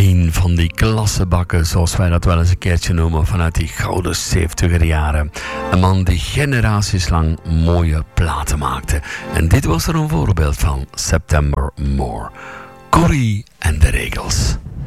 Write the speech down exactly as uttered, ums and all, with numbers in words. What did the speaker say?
Een van die klassebakken, zoals wij dat wel eens een keertje noemen, vanuit die gouden zeventiger jaren. Een man die generaties lang mooie platen maakte. En dit was er een voorbeeld van, September More. Corrie en de Regels.